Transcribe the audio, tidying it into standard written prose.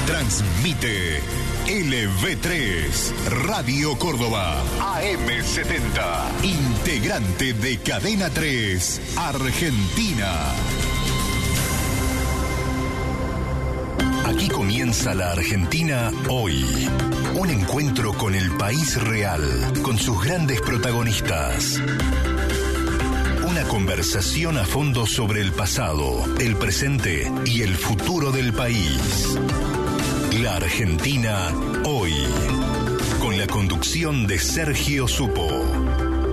Transmite LV3, Radio Córdoba, AM70, integrante de Cadena 3, Argentina. Aquí comienza la Argentina hoy. Un encuentro con el país real, con sus grandes protagonistas. Una conversación a fondo sobre el pasado, el presente y el futuro del país. La Argentina hoy, con la conducción de Sergio Supo.